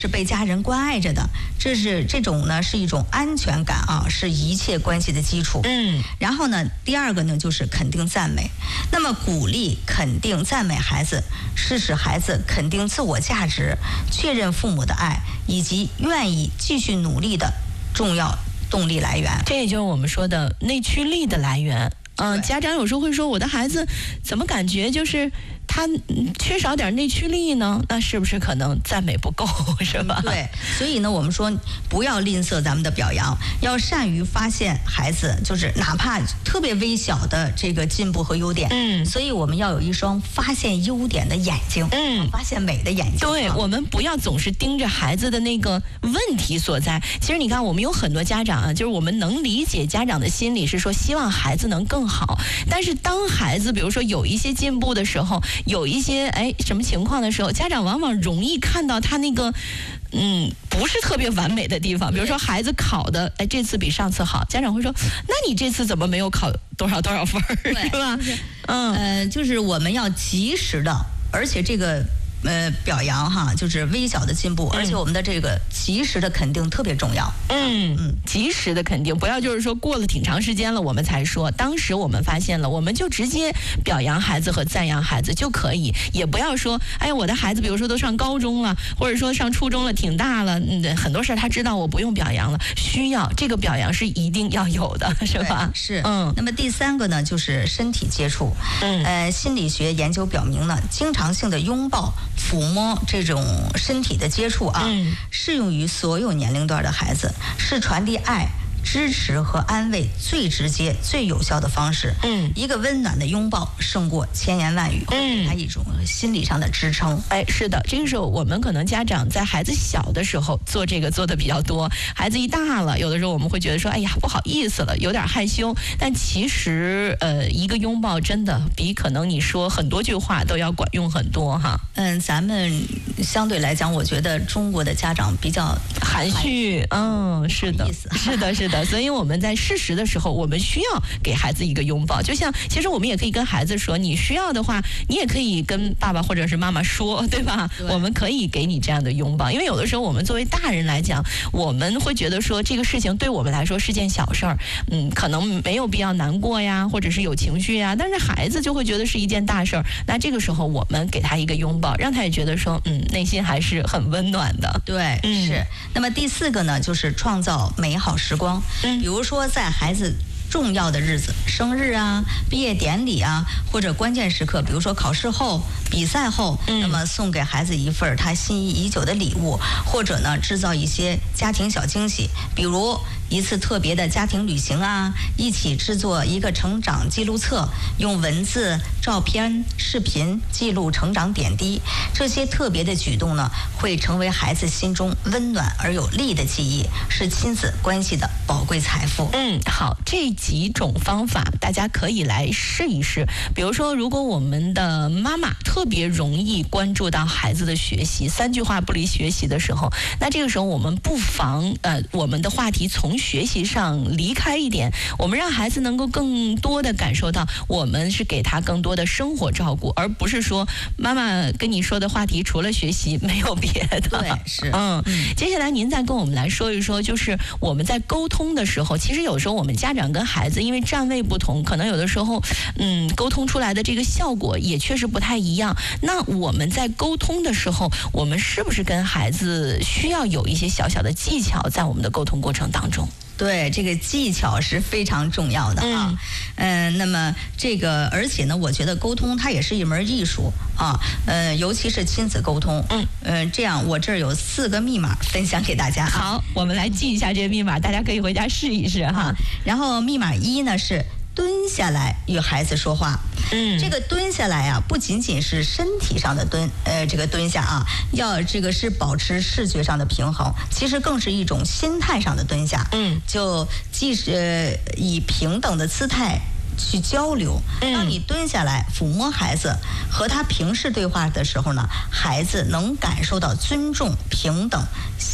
是被家人关爱着的，这种呢是一种安全感啊，是一切关系的基础。然后呢，第二个呢就是肯定赞美。那么鼓励、肯定、赞美孩子，是使孩子肯定自我价值、确认父母的爱以及愿意继续努力的重要动力来源。 这也就是我们说的内驱力的来源。家长有时候会说，我的孩子怎么感觉就是他缺少点内驱力呢？那是不是可能赞美不够，是吧？ 对，所以呢，我们说不要吝啬咱们的表扬，要善于发现孩子就是哪怕特别微小的这个进步和优点。所以我们要有一双发现优点的眼睛，发现美的眼睛。 对，我们不要总是盯着孩子的那个问题所在。其实你看，我们有很多家长啊，就是我们能理解家长的心理是说希望孩子能更好，但是当孩子比如说有一些进步的时候，有一些什么情况的时候，家长往往容易看到他那个不是特别完美的地方。比如说孩子考的这次比上次好，家长会说，那你这次怎么没有考多少多少分，是吧？ 就是我们要及时的，而且这个表扬哈，就是微小的进步，而且我们的这个及时的肯定特别重要。 及时的肯定，不要就是说过了挺长时间了我们才说，当时我们发现了，我们就直接表扬孩子和赞扬孩子就可以，也不要说我的孩子比如说都上高中了，或者说上初中了挺大了，很多事他知道我不用表扬了，需要这个表扬是一定要有的，是吧？ 是。那么第三个呢就是身体接触。心理学研究表明呢，经常性的拥抱、抚摸这种身体的接触啊，适用于所有年龄段的孩子，是传递爱、支持和安慰最直接、最有效的方式。一个温暖的拥抱胜过千言万语，给他一种心理上的支撑。 是的，这个时候我们可能家长在孩子小的时候做这个做的比较多，孩子一大了，有的时候我们会觉得说，哎呀不好意思了，有点害羞。但其实一个拥抱真的比可能你说很多句话都要管用很多哈。 咱们相对来讲，我觉得中国的家长比较含蓄。是的，是的。所以我们在适时的时候，我们需要给孩子一个拥抱。就像其实我们也可以跟孩子说，你需要的话，你也可以跟爸爸或者是妈妈说，对吧？我们可以给你这样的拥抱。因为有的时候我们作为大人来讲，我们会觉得说这个事情对我们来说是件小事儿，可能没有必要难过呀，或者是有情绪呀，但是孩子就会觉得是一件大事儿。那这个时候我们给他一个拥抱，让他也觉得说内心还是很温暖的。 对，是。那么第四个呢就是创造美好时光。比如说在孩子重要的日子，生日啊、毕业典礼啊，或者关键时刻，比如说考试后、比赛后，那么送给孩子一份他心仪已久的礼物，或者呢制造一些家庭小惊喜，比如一次特别的家庭旅行啊，一起制作一个成长记录册，用文字、照片、视频记录成长点滴。这些特别的举动呢，会成为孩子心中温暖而有力的记忆，是亲子关系的宝贵财富。 好，这几种方法大家可以来试一试。比如说，如果我们的妈妈特别容易关注到孩子的学习，3句话不离学习的时候，那这个时候我们不妨我们的话题从学习上离开一点，我们让孩子能够更多的感受到我们是给他更多的生活照顾，而不是说妈妈跟你说的话题除了学习没有别的。 对，是。 接下来您再跟我们来说一说，就是我们在沟通的时候，其实有时候我们家长跟孩子因为站位不同，可能有的时候沟通出来的这个效果也确实不太一样。那我们在沟通的时候，我们是不是跟孩子需要有一些小小的技巧在我们的沟通过程当中？ 对，这个技巧是非常重要的啊。那么这个，而且呢，我觉得沟通它也是一门艺术啊。尤其是亲子沟通。这样我这儿有4个密码分享给大家。 好，我们来记一下这些密码，大家可以回家试一试哈。 然后密码1呢是蹲下来与孩子说话。这个蹲下来啊，不仅仅是身体上的蹲，这个蹲下啊，要这个是保持视觉上的平衡，其实更是一种心态上的蹲下。就既是以平等的姿态去交流。当你蹲下来抚摸孩子，和他平视对话的时候呢，孩子能感受到尊重、平等，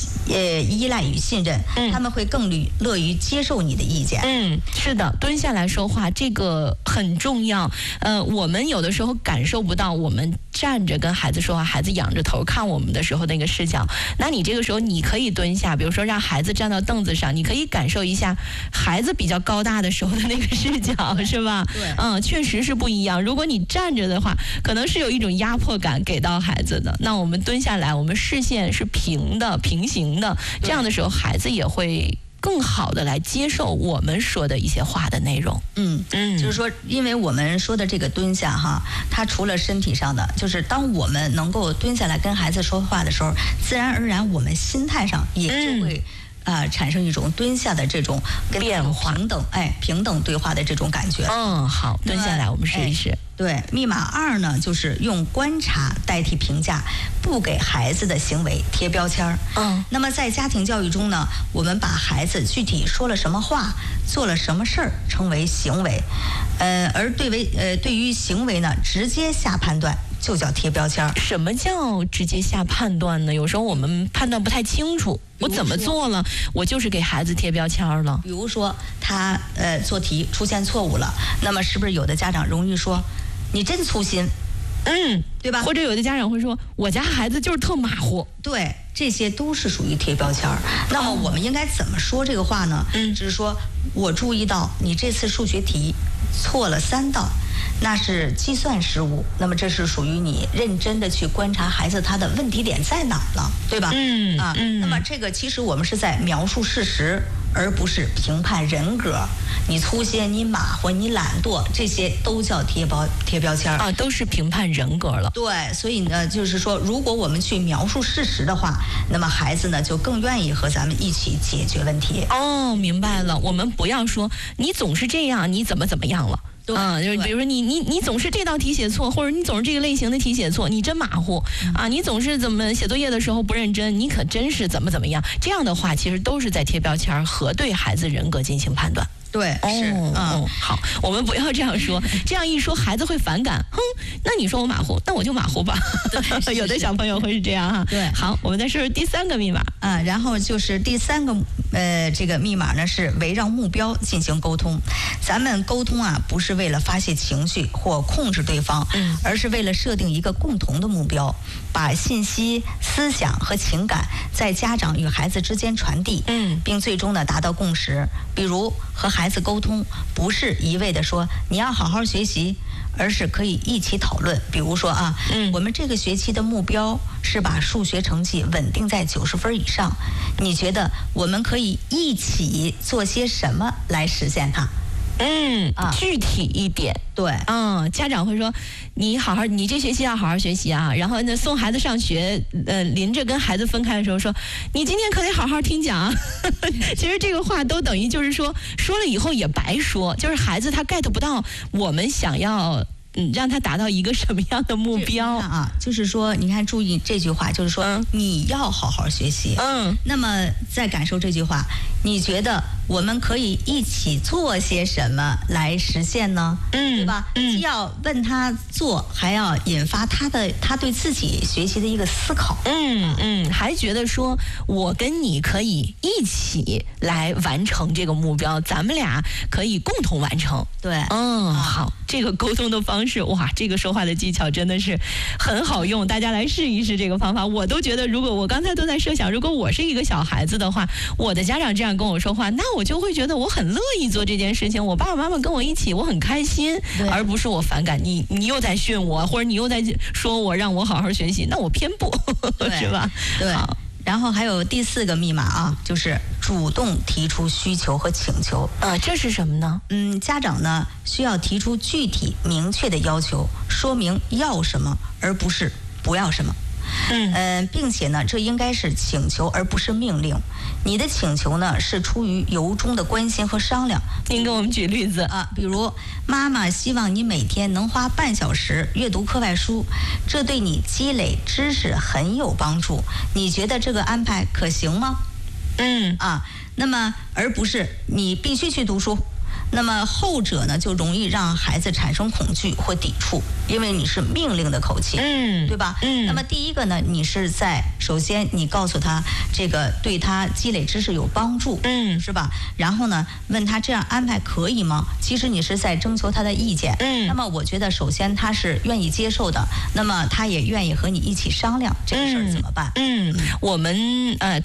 依赖与信任，他们会更乐于接受你的意见。 是的，蹲下来说话这个很重要。我们有的时候感受不到我们站着跟孩子说话，孩子仰着头看我们的时候那个视角。那你这个时候你可以蹲下，比如说让孩子站到凳子上，你可以感受一下孩子比较高大的时候的那个视角，是吧？ 对， 确实是不一样。如果你站着的话，可能是有一种压迫感给到孩子的。那我们蹲下来，我们视线是平的、平行的，这样的时候孩子也会更好的来接受我们说的一些话的内容。 就是说，因为我们说的这个蹲下哈，它除了身体上的，就是当我们能够蹲下来跟孩子说话的时候，自然而然我们心态上也就会产生一种蹲下的这种跟变化， 平等对话的这种感觉。 好，蹲下来我们试一试。 对，密码2呢，就是用观察代替评价，不给孩子的行为贴标签儿。那么在家庭教育中呢，我们把孩子具体说了什么话，做了什么事儿称为行为，而对于行为呢，直接下判断就叫贴标签儿。 什么叫直接下判断呢？有时候我们判断不太清楚，我怎么做了，我就是给孩子贴标签了。 比如说他做题出现错误了，那么是不是有的家长容易说你真粗心，对吧？ 或者有的家长会说我家孩子就是特马虎。 对，这些都是属于贴标签儿。那么我们应该怎么说这个话呢？就是说我注意到你这次数学题错了3道，那是计算失误，那么这是属于你认真的去观察孩子他的问题点在哪儿了，对吧？那么这个其实我们是在描述事实，而不是评判人格。你粗心、你马虎、你懒惰，这些都叫贴标签儿都是评判人格了。 对，所以呢，就是说，如果我们去描述事实的话，那么孩子呢就更愿意和咱们一起解决问题。 明白了，我们不要说你总是这样，你怎么样了。就是比如说你总是这道题写错，或者你总是这个类型的题写错，你真马虎你总是怎么写作业的时候不认真，你可真是怎么样。这样的话其实都是在贴标签和对孩子人格进行判断。 对，是好，我们不要这样说，这样一说孩子会反感。那你说我马虎，那我就马虎吧。有的小朋友会是这样哈。 对， 好，我们再说说第3个密码然后就是第3个这个密码呢是围绕目标进行沟通。咱们沟通不是为了发泄情绪或控制对方，而是为了设定一个共同的目标，把信息、思想和情感在家长与孩子之间传递，并最终呢达到共识。比如和孩子沟通，不是一味的说你要好好学习，而是可以一起讨论。比如说我们这个学期的目标是把数学成绩稳定在90分以上，你觉得我们可以一起做些什么来实现它？ 具体一点。 对， 家长会说你这学期要好好学习啊，然后呢送孩子上学，临着跟孩子分开的时候说你今天可得好好听讲。其实这个话都等于就是说了以后也白说，就是孩子他 get 不到我们想要让他达到一个什么样的目标就是说你看注意这句话，就是说你要好好学习。那么再感受这句话，你觉得我们可以一起做些什么来实现呢？对吧？既要问他做，还要引发他对自己学习的一个思考。 还觉得说我跟你可以一起来完成这个目标，咱们俩可以共同完成。 对， 好，这个沟通的方式，哇，这个说话的技巧真的是很好用，大家来试一试这个方法。我都觉得，如果我刚才都在设想，如果我是一个小孩子的话，我的家长这样跟我说话，那我就会觉得我很乐意做这件事情，我爸爸妈妈跟我一起，我很开心，而不是我反感你又在训我，或者你又在说我让我好好学习，那我偏不，是吧？ 对。然后还有第4个密码就是主动提出需求和请求。 这是什么呢？ 家长呢需要提出具体明确的要求，说明要什么，而不是不要什么。并且呢，这应该是请求而不是命令。你的请求呢是出于由衷的关心和商量。 您给我们举例子比如妈妈希望你每天能花半小时阅读课外书，这对你积累知识很有帮助。你觉得这个安排可行吗？那么而不是你必须去读书。 那么后者呢，就容易让孩子产生恐惧或抵触，因为你是命令的口气，对吧？那么第一个呢，你是首先你告诉他这个对他积累知识有帮助，是吧？然后呢，问他这样安排可以吗？其实你是在征求他的意见，那么我觉得首先他是愿意接受的，那么他也愿意和你一起商量这个事儿怎么办。 我们